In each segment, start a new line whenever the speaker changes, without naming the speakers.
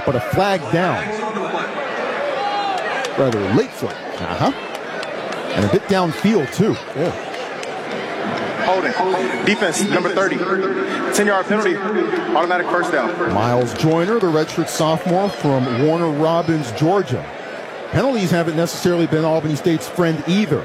but a flag down.
Rather late flag.
And a bit downfield, too.
Yeah.
Holding. Defense, number 30. 10-yard penalty. Automatic first down.
Miles Joyner, the redshirt sophomore from Warner Robins, Georgia. Penalties haven't necessarily been Albany State's friend either.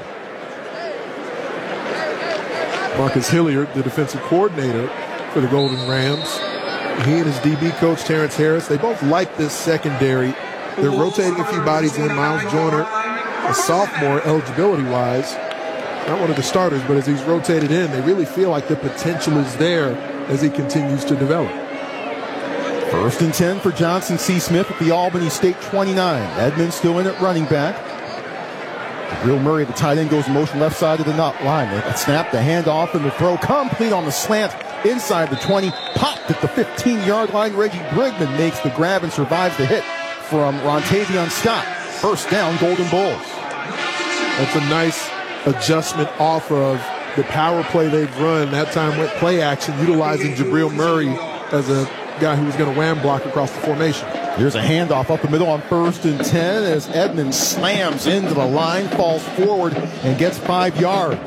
Marcus Hilliard, the defensive coordinator for the Golden Rams. He and his DB coach, Terrence Harris, they both like this secondary. They're rotating a few bodies in. Miles Joyner, a sophomore eligibility-wise, not one of the starters, but as he's rotated in, they really feel like the potential is there as he continues to develop.
1st and 10 for Johnson C. Smith at the Albany State 29. Edmonds still in at running back. Jabril Murray, the tight end, goes in motion left side of the line. They snap, the handoff, and the throw complete on the slant inside the 20. Popped at the 15-yard line. Reggie Brigman makes the grab and survives the hit from Rontavion Scott. First down, Golden Bulls.
That's a nice adjustment off of the power play they've run. That time went play action, utilizing Jabril Murray as a guy who was going to wham block across the formation.
Here's a handoff up the middle on 1st and 10 as Edmonds slams into the line, falls forward, and gets 5 yards.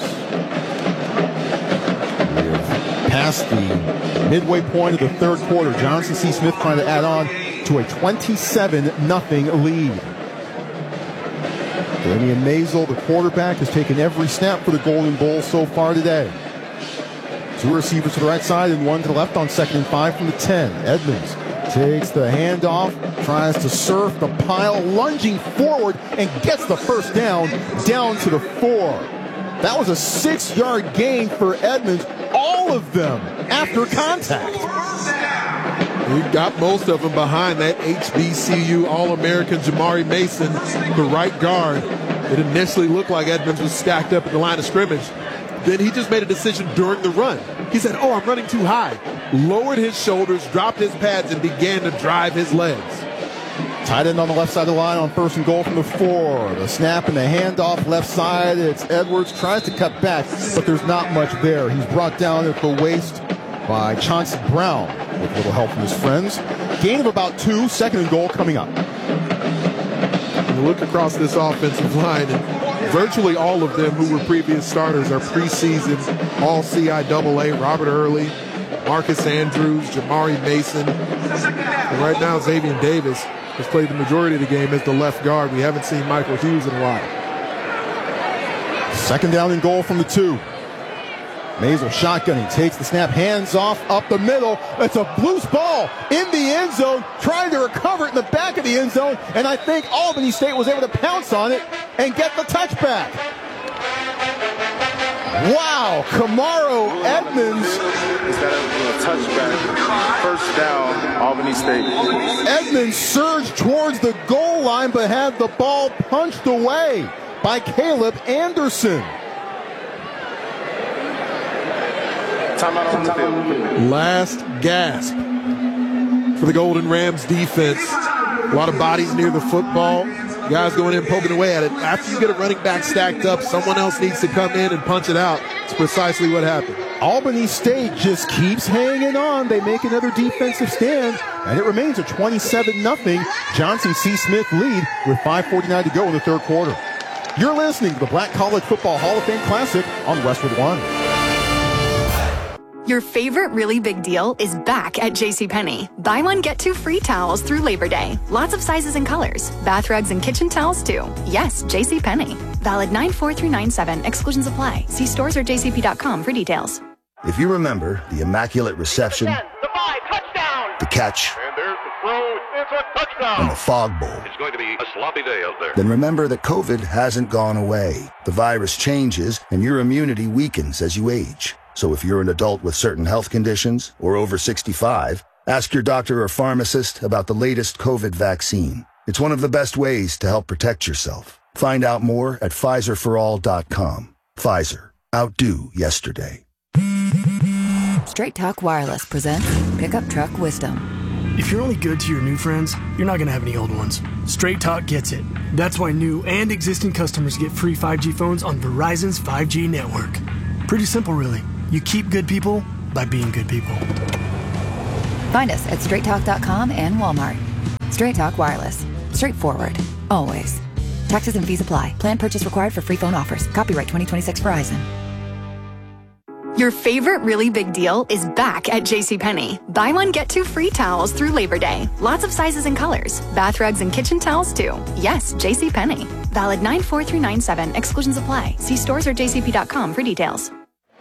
Past the midway point of the third quarter, Johnson C. Smith trying to add on to a 27-0 lead. Damian Maisel, the quarterback, has taken every snap for the Golden Bulls so far today. 2 receivers to the right side and 1 to the left on 2nd and 5 from the 10. Edmonds takes the handoff, tries to surf the pile, lunging forward, and gets the first down to the 4. That was a 6-yard gain for Edmonds, all of them after contact.
He got most of them behind that HBCU All-American Jamari Mason, the right guard. It initially looked like Edmonds was stacked up at the line of scrimmage. Then he just made a decision during the run. He said, I'm running too high. Lowered his shoulders, dropped his pads, and began to drive his legs.
Tight end on the left side of the line on 1st and goal from the 4. The snap and the handoff left side. It's Edwards, tries to cut back, but there's not much there. He's brought down at the waist by Chauncey Brown with a little help from his friends. Gain of about 2, 2nd and goal coming up.
You look across this offensive line, and virtually all of them who were previous starters are preseason All-CIAA. Robert Early, Marcus Andrews, Jamari Mason. And right now, Xavier Davis has played the majority of the game as the left guard. We haven't seen Michael Hughes in a while.
2nd down and goal from the 2. Maisel shotgunning, takes the snap, hands off, up the middle. It's a loose ball in the end zone, trying to recover it in the back of the end zone, and I think Albany State was able to pounce on it and get the touchback. Wow, Kamaro Edmonds.
He's got a touchback. First down, Albany State.
Edmonds surged towards the goal line, but had the ball punched away by Caleb Anderson.
Timeout on the field.
Last gasp for the Golden Rams defense. A lot of bodies near the football. Guys going in, poking away at it. After you get a running back stacked up, someone else needs to come in and punch it out. It's precisely what happened.
Albany State just keeps hanging on. They make another defensive stand, and it remains a 27-0 Johnson C. Smith lead with 5:49 to go in the third quarter. You're listening to the Black College Football Hall of Fame Classic on Westwood One.
Your favorite really big deal is back at JCPenney. Buy one, get 2 free towels through Labor Day. Lots of sizes and colors. Bath rugs and kitchen towels too. Yes, JCPenney. Valid 9/4 through 9/7. Exclusions apply. See stores or jcp.com for details.
If you remember the immaculate reception,
the 5, touchdown!
the catch,
And there's the throw. It's a touchdown!
and the fog bowl,
It's going to be a sloppy day out there.
then remember that COVID hasn't gone away. The virus changes and your immunity weakens as you age. So if you're an adult with certain health conditions or over 65, ask your doctor or pharmacist about the latest COVID vaccine. It's one of the best ways to help protect yourself. Find out more at PfizerForAll.com. Pfizer. Outdo yesterday.
Straight Talk Wireless presents Pickup Truck Wisdom.
If you're only good to your new friends, you're not going to have any old ones. Straight Talk gets it. That's why new and existing customers get free 5G phones on Verizon's 5G network. Pretty simple, really. You keep good people by being good people.
Find us at straighttalk.com and Walmart. Straight Talk Wireless. Straightforward. Always. Taxes and fees apply. Plan purchase required for free phone offers. Copyright 2026 Verizon.
Your favorite really big deal is back at JCPenney. Buy one, get two free towels through Labor Day. Lots of sizes and colors. Bath rugs and kitchen towels too. Yes, JCPenney. Valid 9/4 through 9/7. Exclusions apply. See stores or jcp.com for details.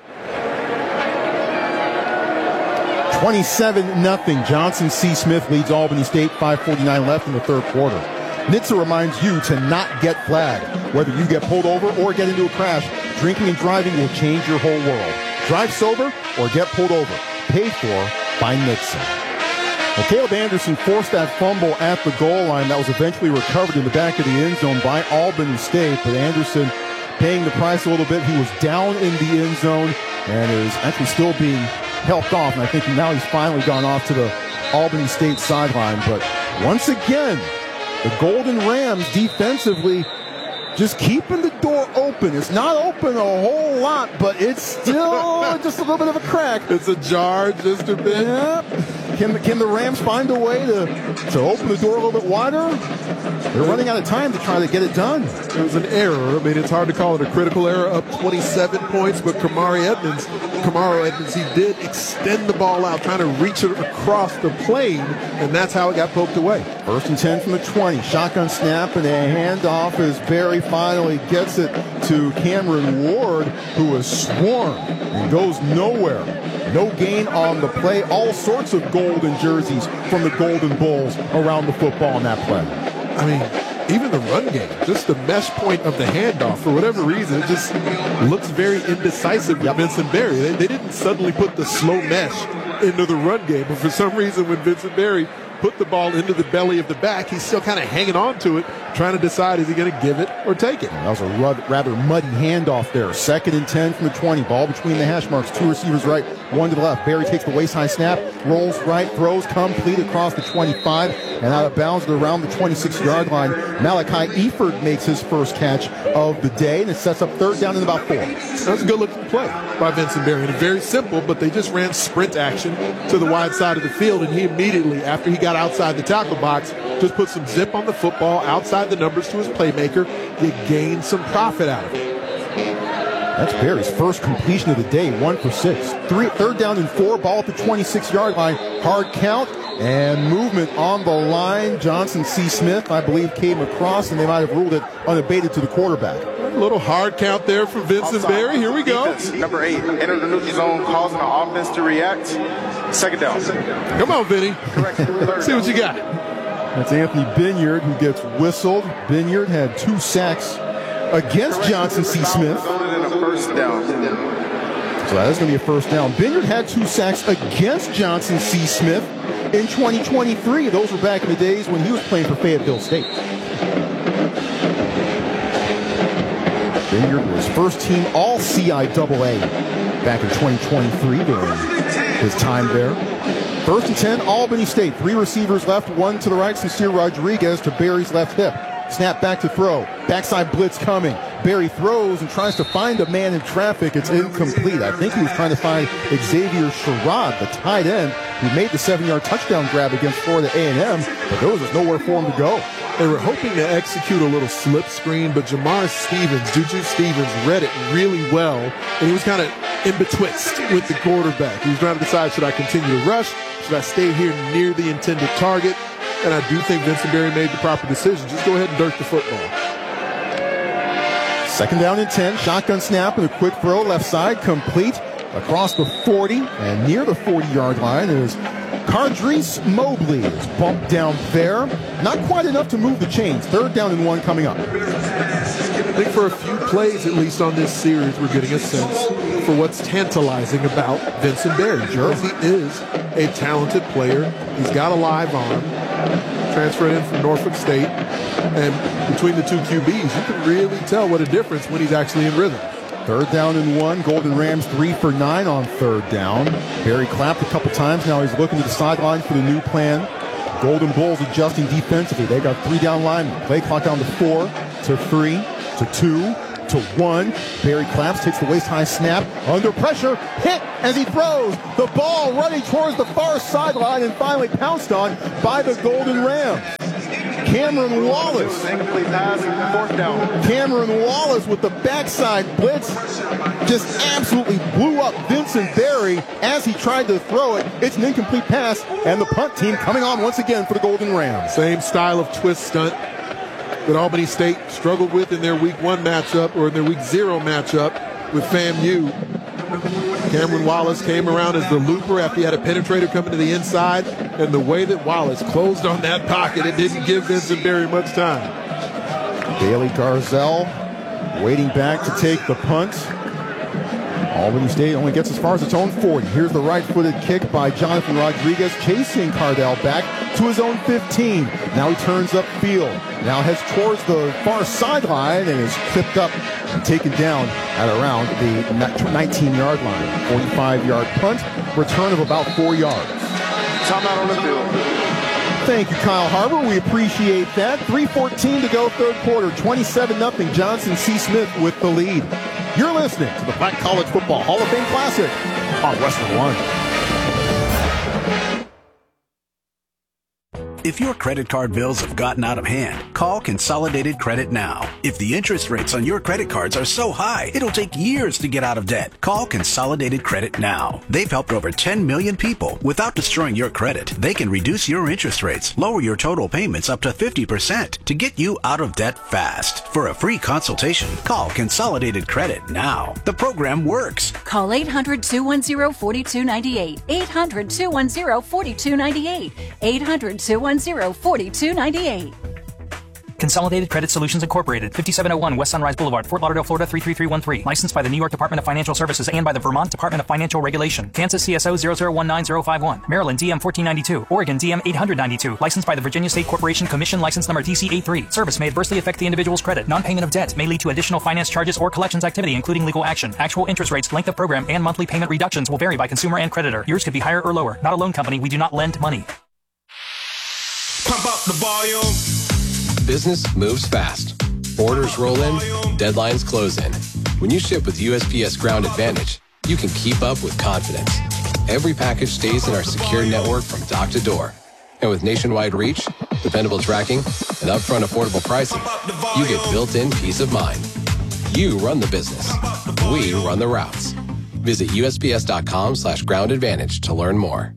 27-0. Johnson C. Smith leads Albany State. 5:49 left in the third quarter. NHTSA reminds you to not get flagged. Whether you get pulled over or get into a crash, drinking and driving will change your whole world. Drive sober or get pulled over. Paid for by NHTSA. Well, Caleb Anderson forced that fumble at the goal line that was eventually recovered in the back of the end zone by Albany State. But Anderson paying the price a little bit. He was down in the end zone and is actually still being helped off. And I think now he's finally gone off to the Albany State sideline. But once again, the Golden Rams defensively just keeping the door open. It's not open a whole lot, but it's still just a little bit of a crack.
It's ajar just a bit.
Yeah. Can the Rams find a way to open the door a little bit wider? They're running out of time to try to get it done.
It was an error. I mean, it's hard to call it a critical error. Up 27 points, but Kamaro Edmonds, he did extend the ball out, trying to reach it across the plane, and that's how it got poked away.
1st and 10 from the 20. Shotgun snap and a handoff as Barry finally gets it to Cameron Ward, who is swarmed and goes nowhere. No gain on the play. All sorts of golden jerseys from the Golden Bulls around the football on that play.
I mean, even the run game, just the mesh point of the handoff, for whatever reason, it just looks very indecisive with Vincent Berry. They didn't suddenly put the slow mesh into the run game, but for some reason when Vincent Berry put the ball into the belly of the back, he's still kind of hanging on to it, trying to decide, is he going to give it or take it?
That was a rather muddy handoff there. 2nd and 10 from the 20. Ball between the hash marks. 2 receivers right, 1 to the left. Barry takes the waist-high snap, rolls right, throws complete across the 25, and out of bounds at around the 26-yard line. Malachi Eford makes his first catch of the day, and it sets up 3rd down and about 4.
That was a good-looking play by Vincent Berry. And very simple, but they just ran sprint action to the wide side of the field, and he immediately, after he got outside the tackle box, just put some zip on the football, outside the numbers to his playmaker. You gain some profit out of it.
That's Barry's first completion of the day, 1 for 6. 3rd down and 4, ball at the 26-yard line. Hard count and movement on the line. Johnson C. Smith, I believe, came across, and they might have ruled it unabated to the quarterback.
A little hard count there for Vincent Berry. Here we go.
Defense, number 8, enter the neutral zone, causing the offense to react. 2nd down.
Come on, Vinny. See what you got.
That's Anthony Binyard who gets whistled. Binyard had 2 sacks against Johnson C. Smith.
So
that is going to be a 1st down. Binyard had 2 sacks against Johnson C. Smith in 2023. Those were back in the days when he was playing for Fayetteville State. Binyard was first team all CIAA back in 2023 during his time there. 1st and 10, Albany State. 3 receivers left, 1 to the right, Sincere Rodriguez to Barry's left hip. Snap back to throw. Backside blitz coming. Barry throws and tries to find a man in traffic. It's incomplete. I think he was trying to find Xavier Sherrod, the tight end, who made the 7-yard touchdown grab against Florida A&M, but there was just nowhere for him to go.
They were hoping to execute a little slip screen, but Juju Stevens read it really well, and he was kind of in betwixt with the quarterback. He was trying to decide, should I continue to rush? Should I stay here near the intended target? And I do think Vincent Berry made the proper decision. Just go ahead and dirt the football.
2nd down and 10. Shotgun snap and a quick throw left side, complete across the 40 and near the 40-yard line is Cardrice Mobley is bumped down there. Not quite enough to move the chains. 3rd down and 1 coming up.
I think for a few plays, at least on this series, we're getting a sense for what's tantalizing about Vincent Berry. Because he is a talented player. He's got a live arm. Transferred in from Norfolk State. And between the 2 QBs, you can really tell what a difference when he's actually in rhythm.
3rd down and 1. Golden Rams 3 for 9 on 3rd down. Barry clapped a couple times. Now he's looking to the sideline for the new plan. Golden Bulls adjusting defensively. They got 3 down linemen. Play clock down to 4 to 3 to 2 to 1. Barry claps, takes the waist-high snap. Under pressure, hit as he throws. The ball running towards the far sideline and finally pounced on by the Golden Rams. Cameron Wallace.
Incomplete pass, 4th down.
Cameron Wallace with the backside blitz just absolutely blew up Vincent Berry as he tried to throw it. It's an incomplete pass, and the punt team coming on once again for the Golden Rams.
Same style of twist stunt that Albany State struggled with in their Week 1 matchup or in their Week 0 matchup with FAMU. Cameron Wallace came around as the looper after he had a penetrator coming to the inside, and the way that Wallace closed on that pocket, it didn't give Vincent Berry much time.
Bailey Garzell waiting back to take the punt. Albany State only gets as far as its own 40. Here's the right-footed kick by Jonathan Rodriguez, chasing Cardell back to his own 15. Now he turns upfield. Now heads towards the far sideline and is clipped up and taken down at around the 19-yard line. 45-yard punt, return of about 4 yards.
Timeout on the field.
Thank you, Kyle Harbour. We appreciate that. 3:14 to go, third quarter. 27-0. Johnson C. Smith with the lead. You're listening to the Black College Football Hall of Fame Classic on Westwood One.
If your credit card bills have gotten out of hand, call Consolidated Credit now. If the interest rates on your credit cards are so high, it'll take years to get out of debt. Call Consolidated Credit now. They've helped over 10 million people without destroying your credit. They can reduce your interest rates, lower your total payments up to 50% to get you out of debt fast. For a free consultation, call Consolidated Credit now. The program works.
Call 800-210-4298. 800-210-4298. 800-210-4298.
Consolidated Credit Solutions Incorporated, 5701 West Sunrise Boulevard, Fort Lauderdale, Florida 33313. Licensed by the New York Department of Financial Services and by the Vermont Department of Financial Regulation. Kansas CSO 0019051. Maryland DM 1492. Oregon DM 892. Licensed by the Virginia State Corporation Commission, license number DC83. Service may adversely affect the individual's credit. Non-payment of debt may lead to additional finance charges or collections activity, including legal action. Actual interest rates, length of program, and monthly payment reductions will vary by consumer and creditor. Yours could be higher or lower. Not a loan company. We do not lend money.
Pump up the volume. Business moves fast. Orders roll in, deadlines close in. When you ship with USPS Ground Advantage, you can keep up with confidence. Every package stays in our secure network from dock to door. And with nationwide reach, dependable tracking, and upfront affordable pricing, you get built-in peace of mind. You run the business. We run the routes. Visit USPS.com/Ground Advantage to learn more.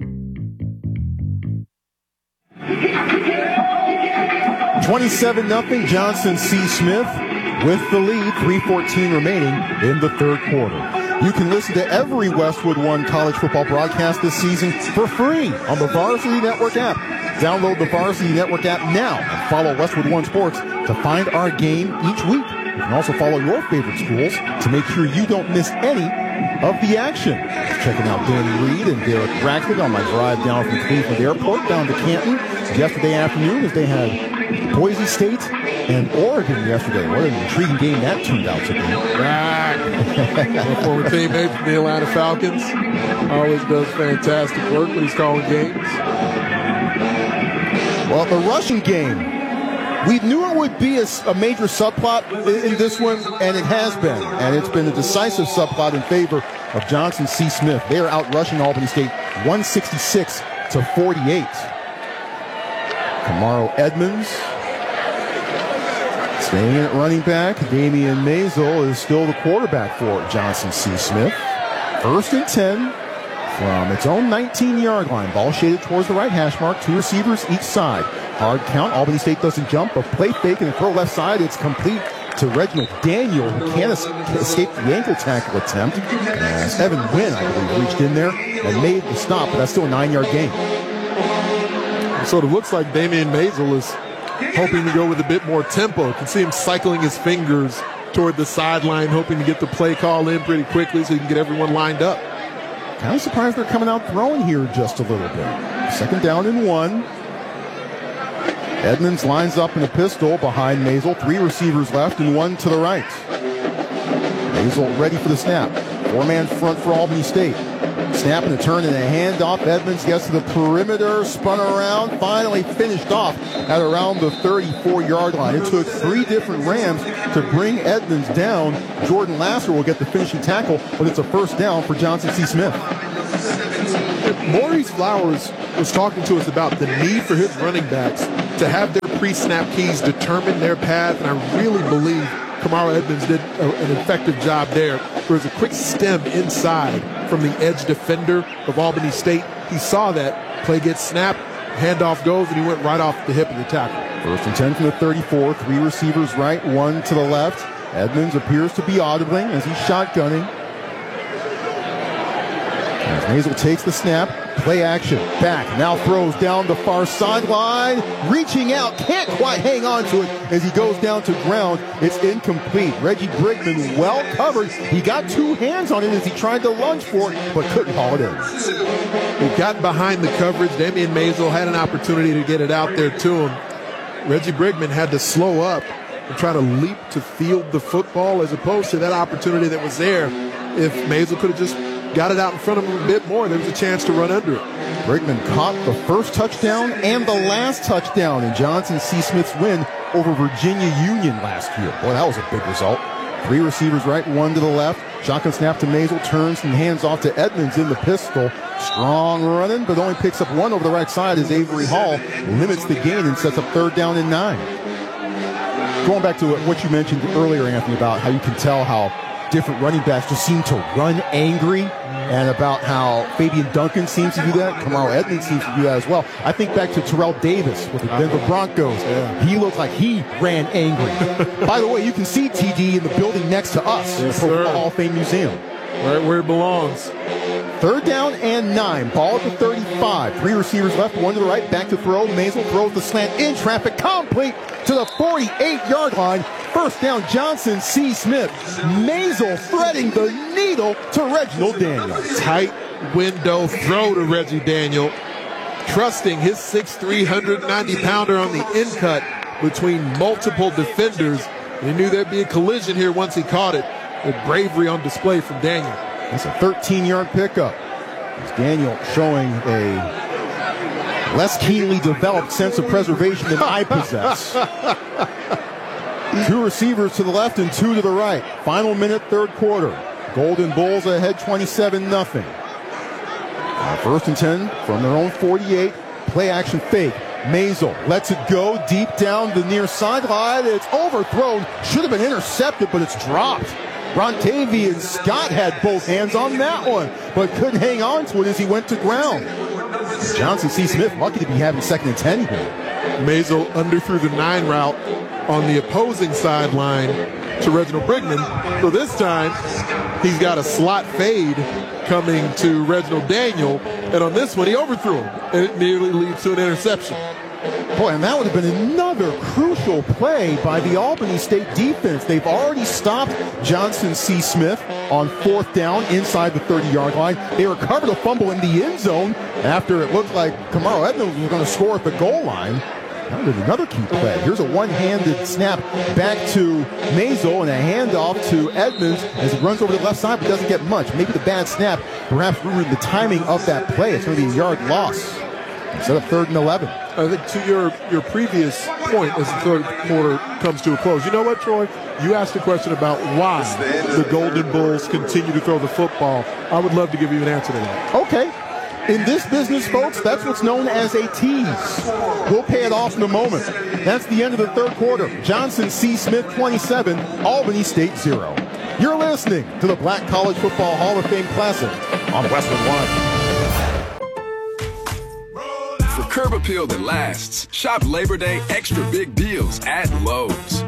27-0. Johnson C. Smith with the lead. 3:14 remaining in the third quarter. You can listen to every Westwood One college football broadcast this season for free on the Varsity Network app. Download the Varsity Network app now and follow Westwood One Sports to find our game each week. You can also follow your favorite schools to make sure you don't miss any of the action. Checking out Danny Reed and Derek Braxton on my drive down from Cleveland Airport down to Canton yesterday afternoon as they had Boise State and Oregon yesterday. What an intriguing game that turned out to be.
Former teammate from the Atlanta Falcons. Always does fantastic work when he's calling games.
Well, the rushing game. We knew it would be a major subplot in this one, and it has been. And it's been a decisive subplot in favor of Johnson C. Smith. They are out rushing Albany State 166-48. Kamaro Edmonds staying in at running back. Damian Mazel is still the quarterback for Johnson C. Smith. 1st and 10 from its own 19-yard line. Ball shaded towards the right hash mark. 2 receivers each side. Hard count. Albany State doesn't jump. A play fake and a throw left side. It's complete to Reginald Daniel, who can't escape the ankle tackle attempt. As Evan Wynn, I believe, reached in there and made the stop, but that's still a 9-yard gain.
It sort of looks like Damian Mazel is hoping to go with a bit more tempo. You can see him cycling his fingers toward the sideline, hoping to get the play call in pretty quickly so he can get everyone lined up.
Kind of surprised they're coming out throwing here just a little bit. 2nd down and 1. Edmonds lines up in a pistol behind Mazel. 3 receivers left and 1 to the right. Mazel ready for the snap. 4-man front for Albany State. Snap and a turn and a handoff. Edmonds gets to the perimeter, spun around, finally finished off at around the 34-yard line. It took 3 different Rams to bring Edmonds down. Jordan Lasser will get the finishing tackle, but it's a 1st down for Johnson C. Smith.
Maurice Flowers was talking to us about the need for his running backs to have their pre-snap keys determine their path, and I really believe Kamaro Edmonds did an effective job there. There was a quick stem inside from the edge defender of Albany State. He saw that, play gets snapped, handoff goes, and he went right off the hip of the tackle.
1st and 10 from the 34, 3 receivers right, 1 to the left. Edmonds appears to be audibling as he's shotgunning. As Maisel takes the snap, play action, back, now throws down the far sideline, reaching out, can't quite hang on to it as he goes down to ground. It's incomplete. Reggie Brigman well covered. He got 2 hands on it as he tried to lunge for it, but couldn't haul it in.
He got behind the coverage. Damian Maisel had an opportunity to get it out there to him. Reggie Brigman had to slow up and try to leap to field the football as opposed to that opportunity that was there. If Maisel could have just got it out in front of him a bit more, there was a chance to run under it.
Brigman caught the first touchdown and the last touchdown in Johnson C. Smith's win over Virginia Union last year. Boy, that was a big result. 3 receivers right, 1 to the left. Shotgun snap to Maisel, turns and hands off to Edmonds in the pistol. Strong running, but only picks up 1 over the right side as Avery Hall limits the gain and sets up 3rd down and 9. Going back to what you mentioned earlier, Anthony, about how you can tell how different running backs just seem to run angry, and about how Fabian Duncan seems to do that. Kamaro Edmonds seems to do that as well. I think back to Terrell Davis with the Denver Broncos. Yeah. He looked like he ran angry. By the way, you can see TD in the building next to us,
yes,
the Pro Football Hall of Fame Museum.
Right where it belongs.
3rd down and 9. Ball at the 35. 3 receivers left, 1 to the right. Back to throw. Maisel throws the slant in traffic, complete to the 48-yard line. 1st down, Johnson C. Smith. Maisel threading the needle to Reginald Daniel.
Tight window throw to Reggie Daniel, trusting his 6'3", 190-pounder on the in cut between multiple defenders. He knew there'd be a collision here once he caught it. With bravery on display from Daniel.
That's a 13-yard pickup. As Daniel showing a less keenly developed sense of preservation than I possess. 2 receivers to the left and 2 to the right. Final minute, 3rd quarter. Golden Bulls ahead 27-0. 1st and 10 from their own 48. Play action fake. Maisel lets it go deep down the near sideline. It's overthrown. Should have been intercepted, but it's dropped. Rontavian Scott had both hands on that one, but couldn't hang on to it as he went to ground. Johnson C. Smith lucky to be having 2nd and 10 here.
Maisel underthrew the 9 route on the opposing sideline to Reginald Brigman. So this time, he's got a slot fade coming to Reginald Daniel, and on this one, he overthrew him, and it nearly leads to an interception.
Boy, and that would have been another crucial play by the Albany State defense. They've already stopped Johnson C. Smith on 4th down inside the 30-yard line. They recovered a fumble in the end zone after it looked like Kamaro Edmonds was going to score at the goal line. That was another key play. Here's a one-handed snap back to Maisel and a handoff to Edmonds as he runs over to the left side but doesn't get much. Maybe the bad snap perhaps ruined the timing of that play. It's going to be a yard loss instead of 3rd and 11.
I think to your previous point as the 3rd quarter comes to a close, you know what, Troy? You asked a question about why the Golden Bulls continue to throw the football. I would love to give you an answer to that.
Okay. In this business, folks, that's what's known as a tease. We'll pay it off in a moment. That's the end of the 3rd quarter. Johnson C. Smith 27, Albany State 0. You're listening to the Black College Football Hall of Fame Classic on Westwood One.
For curb appeal that lasts, shop Labor Day extra big deals at Lowe's.